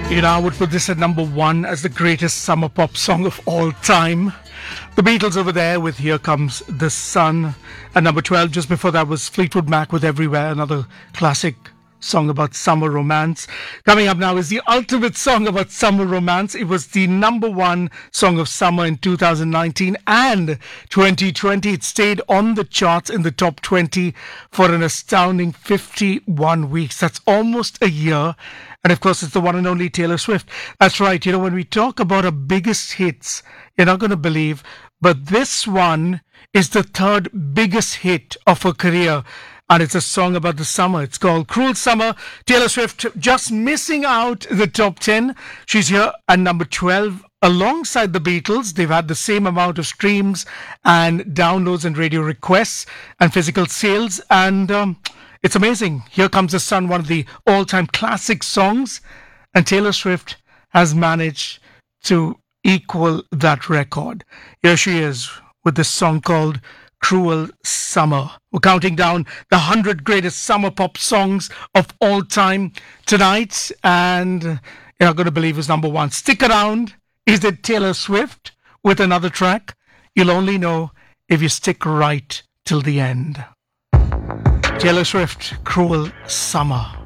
I would put this at number one as the greatest summer pop song of all time. The Beatles over there with Here Comes the Sun. At number 12, just before that was Fleetwood Mac with Everywhere, another classic song about summer romance. Coming up now is the ultimate song about summer romance. It was the number one song of summer in 2019 and 2020. It stayed on the charts in the top 20 for an astounding 51 weeks. That's almost a year. And of course, it's the one and only Taylor Swift. That's right. When we talk about her biggest hits, you're not going to believe, but this one is the third biggest hit of her career. And it's a song about the summer. It's called Cruel Summer. Taylor Swift just missing out the top 10. She's here at number 12 alongside the Beatles. They've had the same amount of streams and downloads and radio requests and physical sales. And it's amazing. Here Comes the Sun, one of the all-time classic songs. And Taylor Swift has managed to equal that record. Here she is with this song called Cruel Summer. We're counting down the 100 greatest summer pop songs of all time tonight, and you're not going to believe who's number one. Stick around. Is it Taylor Swift with another track? You'll only know if you stick right till the end. Taylor Swift, Cruel Summer.